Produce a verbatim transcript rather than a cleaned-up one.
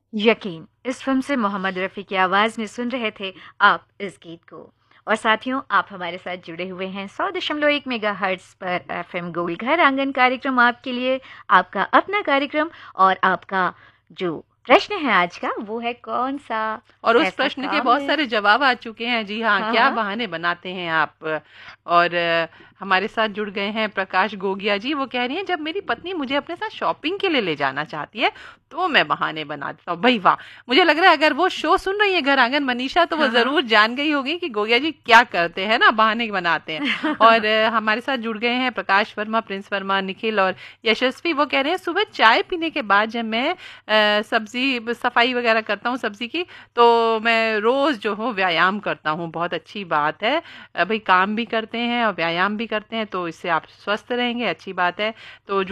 यकीन, इस फिल्म से मोहम्मद रफ़ी की आवाज़ में सुन रहे थे आप इस गीत को। और साथियों, आप हमारे साथ जुड़े हुए हैं सौ दशमलव एक मेगाहर्ट्ज़ पर एफ़एम गोल्ड घर आंगन कार्यक्रम आपके लिए, आपका अपना कार्यक्रम। और आपका जो प्रश्न है आज का, वो है कौन-सा और उस ऐसा प्रश्न के काम बहुत है। सारे जवाब आ चुके हैं। जी हाँ, हाँ, क्या हाँ। बहाने बनाते हैं आप? और अ, हमारे साथ जुड़ गए हैं प्रकाश गोगिया जी। वो कह रही हैं, जब मेरी पत्नी मुझे अपने साथ शॉपिंग के लिए ले जाना चाहती है, तो मैं बहाने बना देता हूँ। भई वाह! मुझे लग रहा है अगर वो शो सुन रही है घर आंगन मनीषा, तो वो हाँ, हाँ। ज़रूर जान गई होगी कि गोगिया जी क्या करते हैं ना, बहाने बनाते हैं। और अ, हमारे साथ जुड़ गए हैं प्रकाश वर्मा, प्रिंस वर्मा, निखिल और यशस्वी। वो कह रहे हैं, सुबह चाय पीने के बाद जब मैं अ, सब्ज़ी सफाई वगैरह करता हूँ सब्ज़ी की, तो मैं रोज़ जो हूँ व्यायाम करता हूँ। बहुत अच्छी बात है। अ, भई काम भी करते हैं और व्यायाम भी करते हैं, तो इससे आप स्वस्थ रहेंगे, अच्छी बात है। तो